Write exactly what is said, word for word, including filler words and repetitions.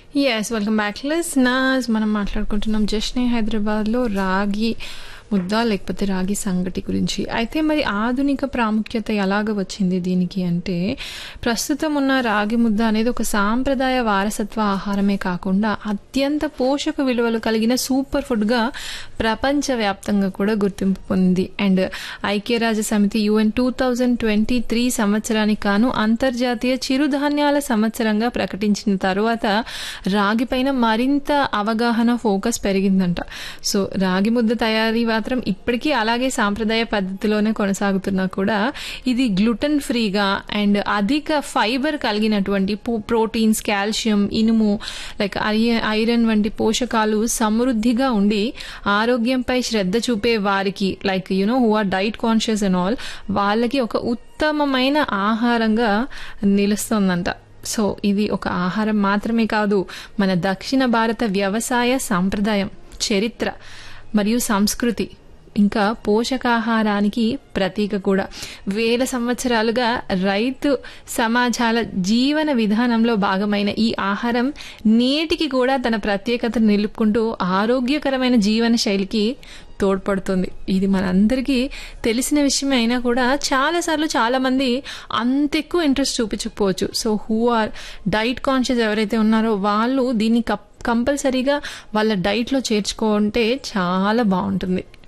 Yes welcome back listeners. మనం మాట్లాడుకుంటున్నాం జశ్నే హైదరాబాద్లో రాగి ముద్ద లేకపోతే రాగి సంగటి గురించి. అయితే మరి ఆధునిక ప్రాముఖ్యత ఎలాగ వచ్చింది దీనికి అంటే, ప్రస్తుతం ఉన్న రాగి ముద్ద అనేది ఒక సాంప్రదాయ వారసత్వ ఆహారమే కాకుండా అత్యంత పోషక విలువలు కలిగిన సూపర్ ఫుడ్గా ప్రపంచవ్యాప్తంగా కూడా గుర్తింపు పొందింది. అండ్ ఐక్యరాజ్య సమితి UN two thousand twenty three సంవత్సరానికి గాను అంతర్జాతీయ చిరుధాన్యాల సంవత్సరంగా ప్రకటించిన తర్వాత రాగి పైన మరింత అవగాహన ఫోకస్ పెరిగిందంట. సో రాగి ముద్ద తయారీ మాత్రం ఇప్పటికీ అలాగే సాంప్రదాయ పద్ధతిలోనే కొనసాగుతున్నా కూడా ఇది గ్లూటెన్ ఫ్రీగా అండ్ అధిక ఫైబర్ కలిగినటువంటి ప్రోటీన్స్, కాల్షియం, ఇనుము, లైక్ ఐరన్ వంటి పోషకాలు సమృద్ధిగా ఉండి ఆరోగ్యంపై శ్రద్ధ చూపే వారికి, like you know who are diet conscious and all, వాళ్ళకి ఒక ఉత్తమమైన ఆహారంగా నిలుస్తుందంట. సో ఇది ఒక ఆహారం మాత్రమే కాదు, మన దక్షిణ భారత వ్యవసాయ సంప్రదాయం, చరిత్ర మరియు సంస్కృతి, ఇంకా పోషకాహారానికి ప్రతీక కూడా. వేల సంవత్సరాలుగా రైతు సమాజాల జీవన విధానంలో భాగమైన ఈ ఆహారం నేటికి కూడా తన ప్రత్యేకతను నిలుపుకుంటూ ఆరోగ్యకరమైన జీవన శైలికి తోడ్పడుతుంది. ఇది మనందరికీ తెలిసిన విషయమే అయినా కూడా చాలాసార్లు చాలామంది అంత ఎక్కువ interest చూపించకపోవచ్చు. So who are diet conscious ఎవరైతే ఉన్నారో వాళ్ళు దీన్ని కంపల్సరీగా వాళ్ళ డైట్లో చేర్చుకుంటే చాలా బాగుంటుంది.